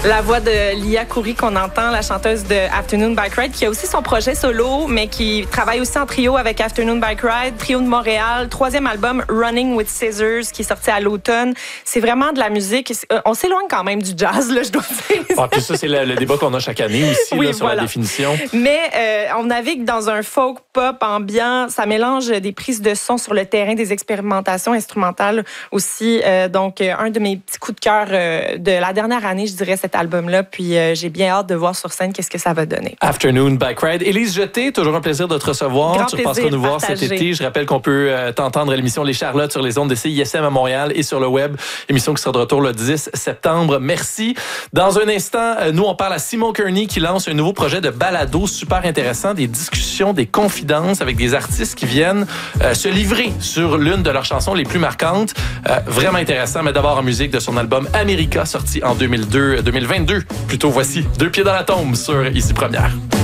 La voix de Lia Khoury qu'on entend, la chanteuse de Afternoon Bike Ride, qui a aussi son projet solo, mais qui travaille aussi en trio avec Afternoon Bike Ride, trio de Montréal, 3e album Running with Scissors, qui est sorti à l'automne. C'est vraiment de la musique. On s'éloigne quand même du jazz, là, je dois dire. Ah, puis ça, c'est le débat qu'on a chaque année aussi oui, là, sur voilà. la définition. Mais on navigue dans un folk pop ambiant. Ça mélange des prises de son sur le terrain, des expérimentations instrumentales aussi. Donc, un de mes petits coups de cœur de la dernière année, je dirais, cet album-là. Puis j'ai bien hâte de voir sur scène qu'est-ce que ça va donner. Afternoon Bike Ride. Élise Jeté, toujours un plaisir de te recevoir. Grand tu repasseras nous voir partagé. cet été. Je rappelle qu'on peut t'entendre à l'émission Les Charlottes sur les ondes de CISM à Montréal et sur le web. Émission qui sera de retour le 10 septembre. Merci. Dans un instant, nous, on parle à Simon Kearney qui lance un nouveau projet de balado super intéressant, des discussions, des confidences avec des artistes qui viennent se livrer sur l'une de leurs chansons les plus marquantes. Vraiment intéressant, mais d'abord en musique de son album America, sorti en 2022. Plutôt, voici Deux pieds dans la tombe sur Ici Première.